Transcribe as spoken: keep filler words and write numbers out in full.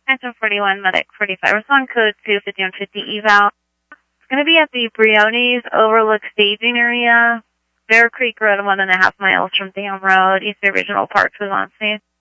Phantom forty-one, Medic forty-five. Respond code two fifty-one fifty eval. It's going to be at the Briones Overlook staging area. Bear Creek Road, one and a half miles from Dam Road, East Bay Regional Park, Waubonsee.